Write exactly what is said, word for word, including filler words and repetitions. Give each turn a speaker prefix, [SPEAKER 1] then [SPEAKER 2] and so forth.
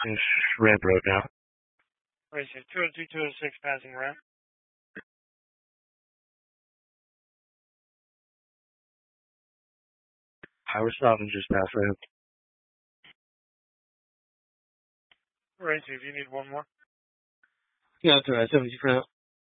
[SPEAKER 1] This ramp road now.
[SPEAKER 2] Right, so two oh two, two oh six passing ramp.
[SPEAKER 1] I was stopping just past ramp.
[SPEAKER 2] Right, so if you need one more.
[SPEAKER 1] Yeah, that's alright. seventy for now.